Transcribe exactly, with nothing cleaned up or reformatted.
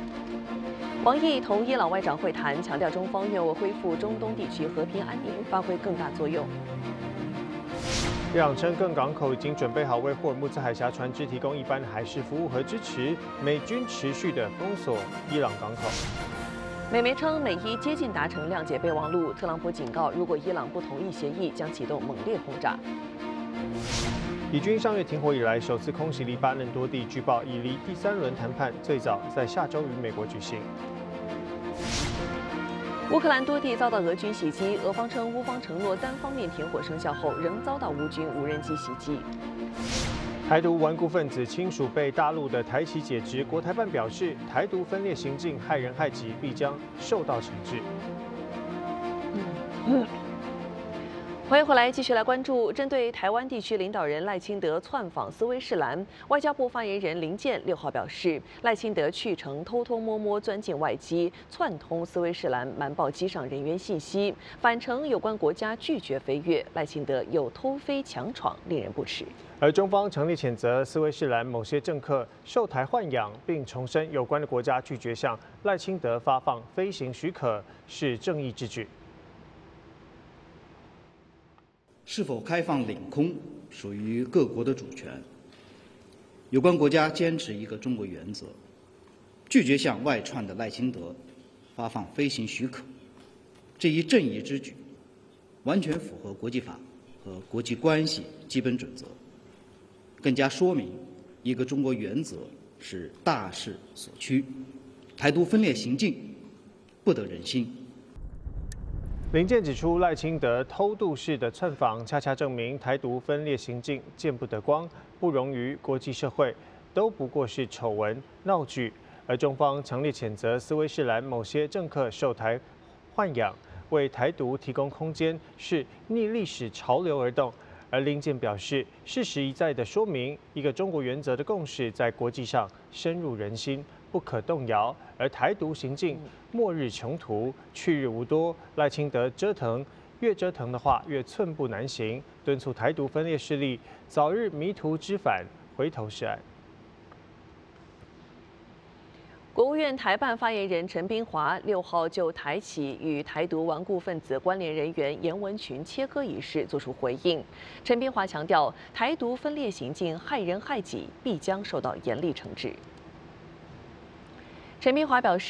王毅同伊朗外长会谈，强调中方愿为恢复中东地区和平安宁发挥更大作用。 伊朗称，各港口已经准备好为霍尔木兹海峡船只提供一般海事服务和支持。美军持续的封锁伊朗港口。 美媒称，美伊接近达成谅解备忘录。特朗普警告，如果伊朗不同意协议，将启动猛烈轰炸。 以军上月停火以来首次空袭黎巴嫩多地，据报已离第三轮谈判最早在下周与美国举行。 乌克兰多地遭到俄军袭击，俄方称乌方承诺单方面停火生效后，仍遭到乌军无人机袭击。 台独顽固分子亲属被大陆的台企解职，国台办表示，台独分裂行径害人害己，必将受到惩治。 嗯欢迎回来，继续来关注针对台湾地区领导人赖清德窜访斯威士兰，外交部发言人林健六号表示，赖清德去程偷偷摸摸钻进外机，窜通斯威士兰瞒报机上人员信息，反称有关国家拒绝飞越，赖清德有偷飞强闯，令人不齿。 而中方强烈谴责斯威士兰某些政客受台豢养，并重申有关的国家拒绝向赖清德发放飞行许可是正义之举。 是否开放领空属于各国的主权。有关国家坚持一个中国原则，拒绝向外窜的赖清德发放飞行许可，这一正义之举，完全符合国际法和国际关系基本准则，更加说明一个中国原则是大势所趋，台独分裂行径不得人心。 林健指出，赖清德偷渡式的窜访，恰恰证明台独分裂行径见不得光，不容于国际社会，都不过是丑闻闹剧。而中方强烈谴责斯威士兰某些政客受台豢养，为台独提供空间，是逆历史潮流而动。而林健表示，事实一再的说明，一个中国原则的共识在国际上深入人心，不可动摇。而台独行径末日穷途，去日无多。赖清德折腾，越折腾的话越寸步难行，敦促台独分裂势力早日迷途知返，回头是岸。 国务院台办发言人陈斌华六号就台企与台独顽固分子关联人员严文群切割一事作出回应。陈斌华强调，台独分裂行径害人害己，必将受到严厉惩治。陈斌华表示。